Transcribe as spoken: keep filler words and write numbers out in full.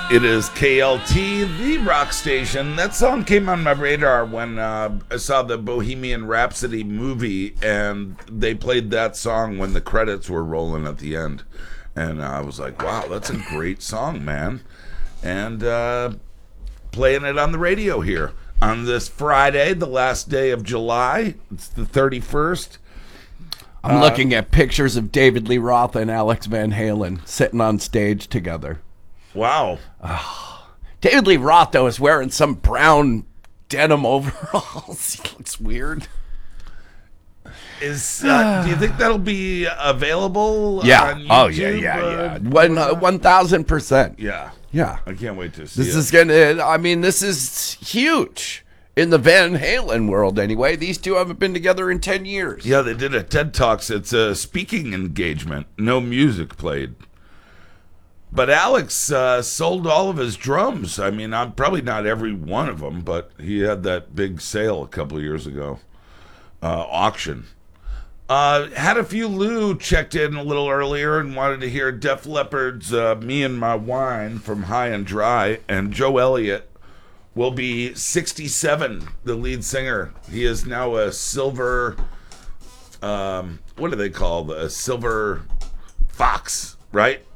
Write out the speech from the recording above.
It is K L T, the rock station. That song came on my radar when uh, I saw the Bohemian Rhapsody movie, and they played that song when the credits were rolling at the end. And uh, I was like, wow, that's a great song, man. And uh, playing it on the radio here on this Friday, the last day of July. It's the thirty-first. I'm uh, looking at pictures of David Lee Roth and Alex Van Halen sitting on stage together. Wow. Oh. David Lee Roth, though, is wearing some brown denim overalls. He looks weird. Is uh, do you think that'll be available? Yeah. On YouTube? Oh, yeah, yeah, yeah. One, uh, one thousand percent. Yeah. Yeah. I can't wait to see this it. Is gonna, I mean, this is huge. In the Van Halen world, anyway. These two haven't been together in ten years. Yeah, they did a TED Talks. It's a speaking engagement. No music played. But Alex uh, sold all of his drums. I mean, I'm probably not every one of them, but he had that big sale a couple of years ago. Uh, auction. Uh, had a few Lou checked in a little earlier and wanted to hear Def Leppard's uh, Me and My Wine from High and Dry. And Joe Elliott will be sixty-seven, the lead singer. He is now a silver, um, what do they call the silver fox, right?